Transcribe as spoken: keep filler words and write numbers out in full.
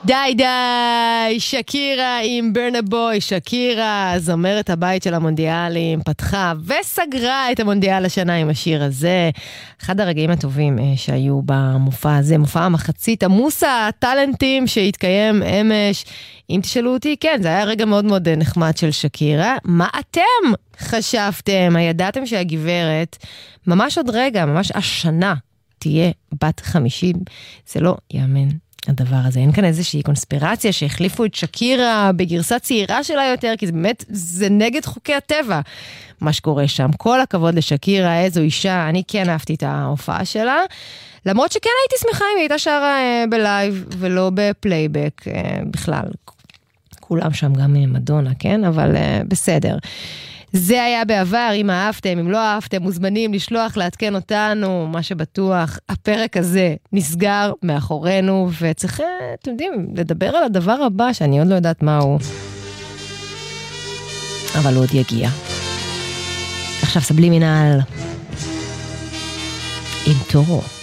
די די, שקירה עם ברנה בוי. שקירה, זמרת הבית של המונדיאלים, פתחה וסגרה את המונדיאל השנה עם השיר הזה. אחד הרגעים הטובים שהיו במופע הזה, מופע המחצית עמוס הטלנטים שהתקיים אמש. אם תשאלו אותי, כן, זה היה רגע מאוד מאוד נחמד של שקירה. מה אתם חשבתם? הידעתם שהגברת ממש עוד רגע, ממש השנה תהיה בת חמישים? זה לא יאמן הדבר הזה. אין כאן איזושהי קונספירציה שהחליפו את שקירה בגרסה צעירה שלה יותר, כי זה באמת, זה נגד חוקי הטבע מה שקורה שם. כל הכבוד לשקירה, איזו אישה. אני כן אהבתי את ההופעה שלה, למרות שכן הייתי שמחה אם היא הייתה שרה אה, בלייב ולא בפלייבק אה, בכלל. כולם שם גם מדונה, כן? אבל אה, בסדר. זה היה בעבר. אם אהבתם, אם לא אהבתם, מוזמנים לשלוח, לעדכן אותנו. מה שבטוח, הפרק הזה נסגר מאחורינו, וצריך, אתם יודעים, לדבר על הדבר הבא, שאני עוד לא יודעת מה הוא. אבל הוא עוד יגיע. עכשיו סבלימינל עם תורו.